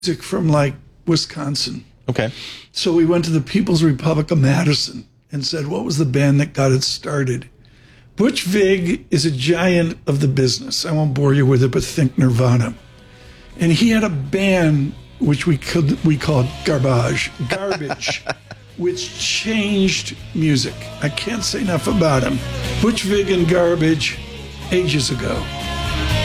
music from like Wisconsin. Okay. So we went to the People's Republic of Madison and said, what was the band that got it started? Butch Vig is a giant of the business. I won't bore you with it, but think Nirvana. And he had a band which we called Garbage, which changed music. I can't say enough about him. Butch Vig and Garbage, ages ago.